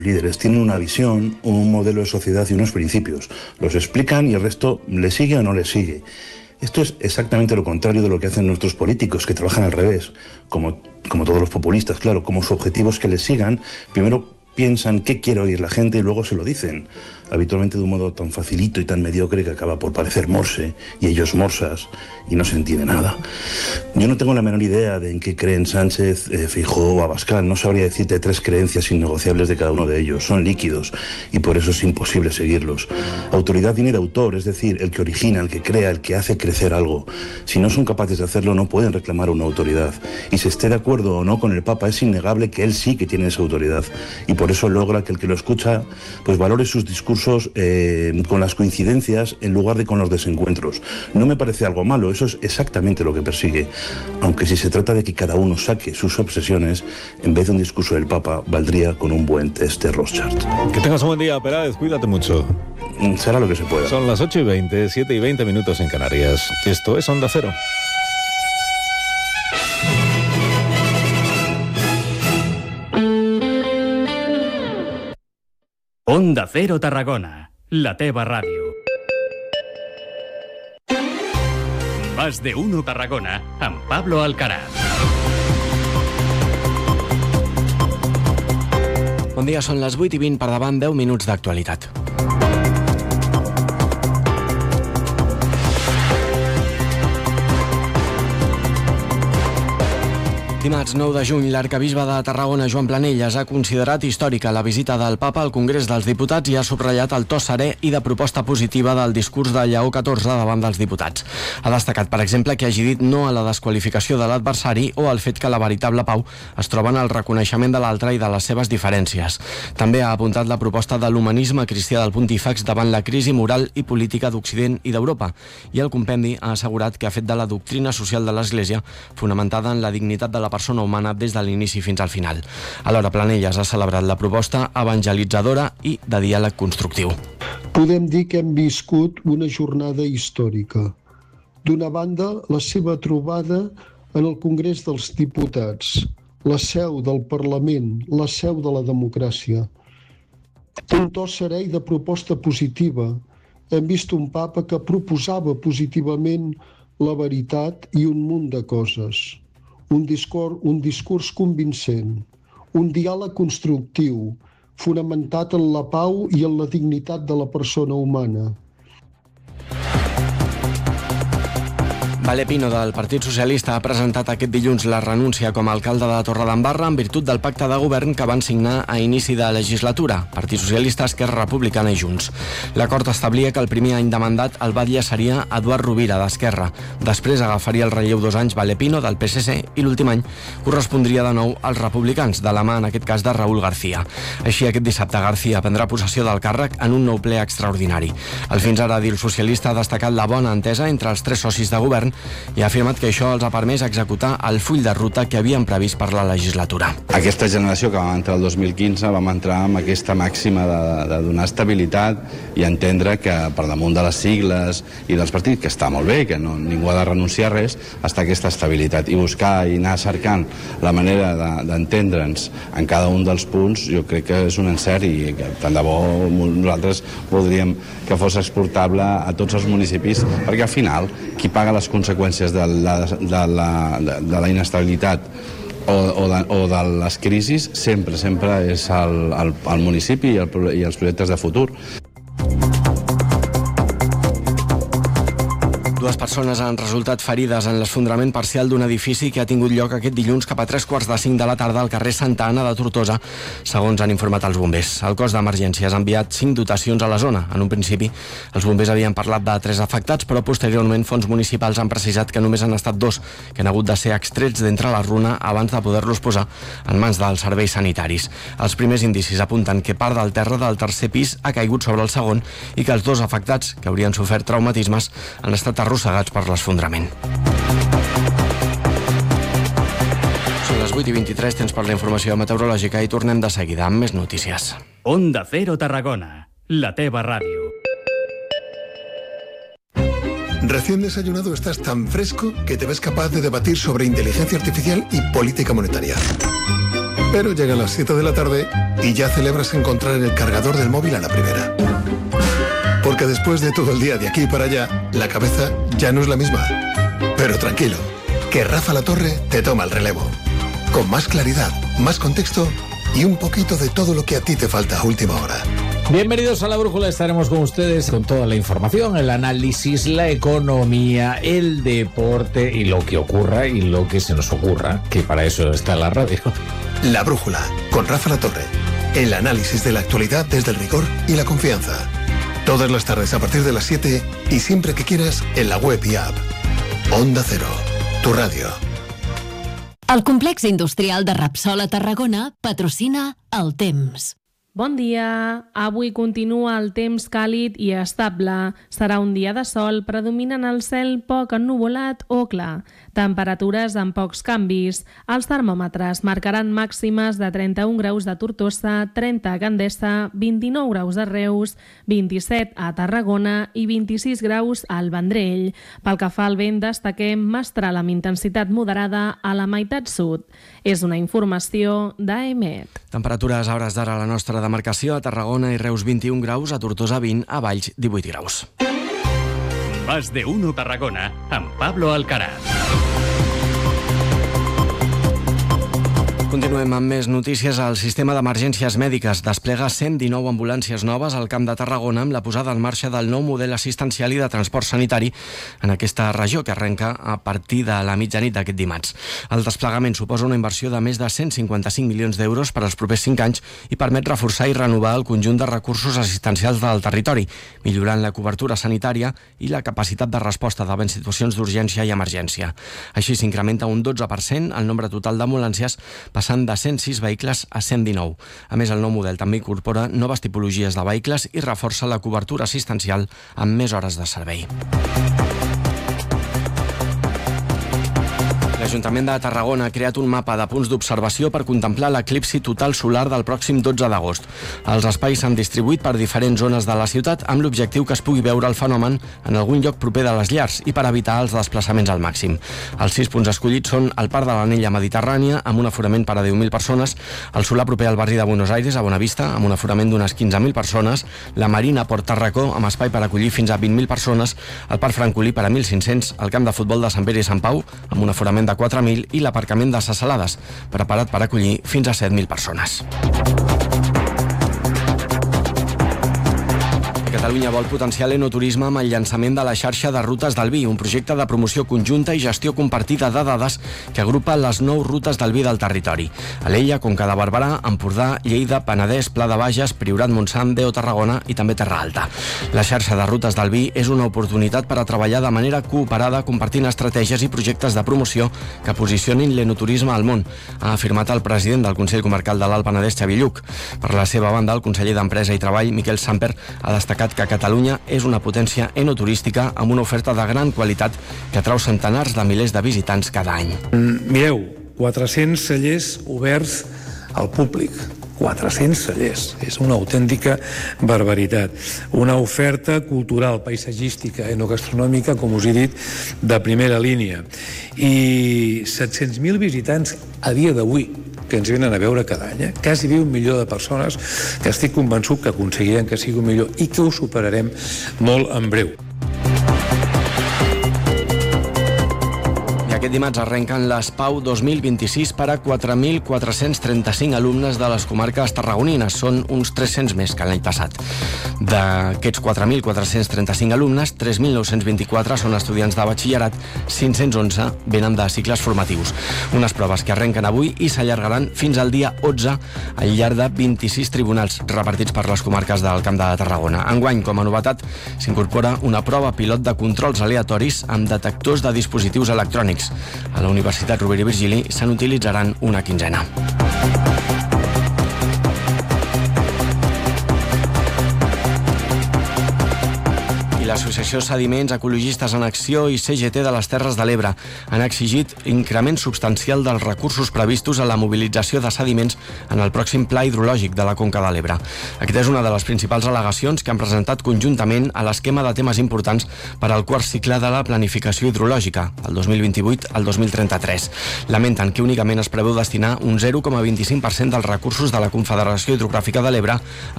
Líderes tienen una visión, un modelo de sociedad y unos principios. Los explican y el resto le sigue o no le sigue. Esto es exactamente lo contrario de lo que hacen nuestros políticos, que trabajan al revés. Como todos los populistas, claro, como su objetivo es que les sigan, primero piensan qué quiere oír la gente y luego se lo dicen. Habitualmente de un modo tan facilito y tan mediocre que acaba por parecer Morse, y ellos morsas, y no se entiende nada. Yo no tengo la menor idea de en qué creen Sánchez, Feijóo o Abascal. No sabría decirte 3 creencias innegociables de cada uno de ellos. Son líquidos, y por eso es imposible seguirlos. Autoridad viene de autor, es decir, el que origina, el que crea, el que hace crecer algo. Si no son capaces de hacerlo, no pueden reclamar una autoridad. Y si esté de acuerdo o no con el Papa, es innegable que él sí que tiene esa autoridad. Y por eso logra que el que lo escucha pues valore sus discursos con las coincidencias en lugar de con los desencuentros. No me parece algo malo, eso es exactamente lo que persigue. Aunque si se trata de que cada uno saque sus obsesiones, en vez de un discurso del Papa, valdría con un buen test de Rorschach. Que tengas un buen día, Peláez, cuídate mucho. Será lo que se pueda. Son las 8:20, 7:20 en Canarias. Esto es Onda Cero. Onda Cero Tarragona, la teva ràdio. Más de uno Tarragona, amb Pablo Alcaraz. Bon dia, són les 8:20, per davant 10 minuts d'actualitat. Dimarts 9 de juny, l'arquebisbe de Tarragona, Joan Planelles, ha considerat històrica la visita del Papa al Congrés dels Diputats i ha subratllat el to serè i de proposta positiva del discurs de Lleó XIV davant dels diputats. Ha destacat, per exemple, que hagi dit no a la desqualificació de l'adversari o al fet que la veritable pau es troba en el reconeixement de l'altre i de les seves diferències. També ha apuntat la proposta de l'humanisme cristià del pontífex davant la crisi moral i política d'Occident i d'Europa. I el compendi ha assegurat que ha fet de la doctrina social de l'Església fonamentada en la dignitat de la persona humana des de l'inici fins al final. Alhora, Planelles ha celebrat la proposta evangelitzadora i de diàleg constructiu. Podem dir que hem viscut una jornada històrica. D'una banda, la seva trobada en el Congrés dels Diputats, la seu del Parlament, la seu de la democràcia. Un to serè i de proposta positiva. Hem vist un papa que proposava positivament la veritat i un munt de coses. Un discurs convincent, un diàleg constructiu, fonamentat en la pau i en la dignitat de la persona humana. Vale Pino, del Partit Socialista, ha presentat aquest dilluns la renúncia com a alcalde de Torredembarra en virtut del pacte de govern que van signar a inici de legislatura, Partit Socialista, Esquerra Republicana i Junts. L'acord establia que el primer any de mandat el batlle seria Eduard Rovira, d'Esquerra. Després agafaria el relleu 2 anys Vale Pino, del PSC, i l'últim any correspondria de nou als republicans, de la mà, en aquest cas, de Raúl García. Així, aquest dissabte, García prendrà possessió del càrrec en un nou ple extraordinari. El fins ara edil socialista ha destacat la bona entesa entre els 3 socis de govern i ha afirmat que això els ha permès executar el full de ruta que havien previst per la legislatura. Aquesta generació que vam entrar el 2015 vam entrar amb aquesta màxima de donar estabilitat i entendre que per damunt de les sigles i dels partits, que està molt bé, que ningú ha de renunciar a res, està aquesta estabilitat i buscar i anar cercant la manera d'entendre'ns en cada un dels punts. Jo crec que és un encert i que tant de bo nosaltres voldríem que fos exportable a tots els municipis, perquè al final qui paga les conseqüències de la inestabilitat o de les crisis sempre és el municipi i els projectes de futur. Dues persones han resultat ferides en l'esfondrament parcial d'un edifici que ha tingut lloc aquest dilluns cap a 3:45 de la tarda al carrer Santa Anna de Tortosa, segons han informat els bombers. El cos d'emergències ha enviat 5 dotacions a la zona. En un principi, els bombers havien parlat de 3 afectats, però posteriorment fons municipals han precisat que només han estat 2, que han hagut de ser extrets d'entre la runa abans de poder-los posar en mans dels serveis sanitaris. Els primers indicis apunten que part del terra del tercer pis ha caigut sobre el segon i que els 2 afectats, que haurien sofert traumatismes, han estat arrossegats per l'esfondrament. Són les 8:23, temps per la informació meteorològica i tornem de seguida amb més notícies. Onda Cero Tarragona, la teva ràdio. Recién desayunado estás tan fresco que te ves capaz de debatir sobre inteligencia artificial y política monetaria. Pero llegan las 7 de la tarde y ya celebras encontrar el cargador del móvil a la primera. Porque después de todo el día de aquí para allá, la cabeza ya no es la misma. Pero tranquilo, que Rafa La Torre te toma el relevo. Con más claridad, más contexto y un poquito de todo lo que a ti te falta a última hora. Bienvenidos a La Brújula, estaremos con ustedes con toda la información, el análisis, la economía, el deporte y lo que ocurra y lo que se nos ocurra, que para eso está la radio. La Brújula, con Rafa La Torre. El análisis de la actualidad desde el rigor y la confianza. Todas las tardes a partir de las 7 y siempre que quieras en la web y app. Onda Cero, tu radio. El complex industrial de Repsol a Tarragona patrocina El Temps. Bon dia. Avui continua el temps càlid i estable. Serà un dia de sol, predominant el cel poc ennuvolat o clar. Temperatures amb pocs canvis. Els termòmetres marcaran màximes de 31 graus de Tortosa, 30 a Gandesa, 29 graus a Reus, 27 a Tarragona i 26 graus al Vendrell. Pel que fa al vent, destaquem mestral amb intensitat moderada a la meitat sud. És una informació d'AEMET. Temperatures a hores d'ara a la nostra demarcació: a Tarragona i Reus 21 graus, a Tortosa 20, a Valls 18 graus. Más de uno Tarragona, amb Pablo Alcaraz. Continuem amb més notícies. El sistema d'emergències mèdiques desplega 119 ambulàncies noves al Camp de Tarragona amb la posada en marxa del nou model assistencial i de transport sanitari en aquesta regió, que arrenca a partir de la mitjanit d'aquest dimarts. El desplegament suposa una inversió de més de 155 milions d'euros per als propers 5 anys i permet reforçar i renovar el conjunt de recursos assistencials del territori, millorant la cobertura sanitària i la capacitat de resposta davant situacions d'urgència i emergència. Així s'incrementa un 12% el nombre total d'ambulàncies, passant de 106 vehicles a 119. A més, el nou model també incorpora noves tipologies de vehicles i reforça la cobertura assistencial amb més hores de servei. L'Ajuntament de Tarragona ha creat un mapa de punts d'observació per contemplar l'eclipsi total solar del pròxim 12 d'agost. Els espais s'han distribuït per diferents zones de la ciutat amb l'objectiu que es pugui veure el fenomen en algun lloc proper de les llars i per evitar els desplaçaments al màxim. Els 6 punts escollits són el Parc de l'Anella Mediterrània, amb un aforament per a 10.000 persones, el Solà proper al barri de Buenos Aires, a Bonavista, amb un aforament d'unes 15.000 persones, la Marina Port Tarracó, amb espai per acollir fins a 20.000 persones, el Parc Francolí per a 1.500, el Camp de Futbol de Sant Pere i Sant Pau, amb un aforament de 4.000 i l'aparcament de Ses Salades, preparat per acollir fins a 7.000 persones. Catalunya vol potenciar l'enoturisme amb el llançament de la xarxa de rutes del vi, un projecte de promoció conjunta i gestió compartida de dades que agrupa les 9 rutes del vi del territori: Alella, Conca de Barberà, Empordà, Lleida, Penedès, Pla de Bages, Priorat, Montsant, Deu, Tarragona i també Terra Alta. La xarxa de rutes del vi és una oportunitat per a treballar de manera cooperada, compartint estratègies i projectes de promoció que posicionin l'enoturisme al món, ha afirmat el president del Consell Comarcal de l'Alt Penedès, Xavi Lluc. Per la seva banda, el conseller d'Empresa i Treball, Miquel Samper, ha destacat que Catalunya és una potència enoturística amb una oferta de gran qualitat que atrau centenars de milers de visitants cada any. Mireu, 400 cellers oberts al públic. 400 cellers, és una autèntica barbaritat. Una oferta cultural, paisatgística, enogastronòmica, com us he dit, de primera línia. I 700.000 visitants a dia d'avui que ens venen a veure cada any. Quasi 1 milió de persones que estic convençut que aconseguirem que sigui un millor i que ho superarem molt en breu. Aquest dimarts arrenquen les PAU 2026 per a 4.435 alumnes de les comarques tarragonines. Són uns 300 més que l'any passat. D'aquests 4.435 alumnes, 3.924 són estudiants de batxillerat, 511 venen de cicles formatius. Unes proves que arrenquen avui i s'allargaran fins al dia 11 al llarg de 26 tribunals repartits per les comarques del Camp de Tarragona. Enguany, com a novetat, s'incorpora una prova pilot de controls aleatoris amb detectors de dispositius electrònics. A la Universitat Rovira i Virgili se n'utilitzaran una 15ena. l'Associació Sediments, Ecologistes en Acció i CGT de les Terres de l'Ebre han exigit increment substancial dels recursos previstos en la mobilització de sediments en el pròxim pla hidrològic de la Conca de l'Ebre. Aquesta és una de les principals al·legacions que han presentat conjuntament a l'esquema de temes importants per al quart cicle de la planificació hidrològica, el 2028 al 2033. Lamenten que únicament es preveu destinar un 0,25% dels recursos de la Confederació Hidrogràfica de l'Ebre